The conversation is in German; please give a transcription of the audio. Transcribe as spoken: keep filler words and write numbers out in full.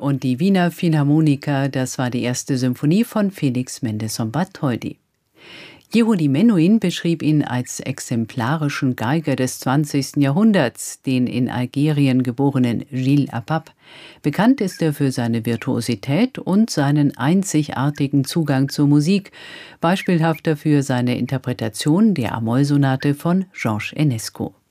und die Wiener Philharmoniker, das war die erste Symphonie von Felix Mendelssohn Bartholdy. Yehudi Menuhin beschrieb ihn als exemplarischen Geiger des zwanzigsten Jahrhunderts, den in Algerien geborenen Gilles Apap. Bekannt ist er für seine Virtuosität und seinen einzigartigen Zugang zur Musik, beispielhaft dafür seine Interpretation der A-Moll-Sonate von Georges Enesco.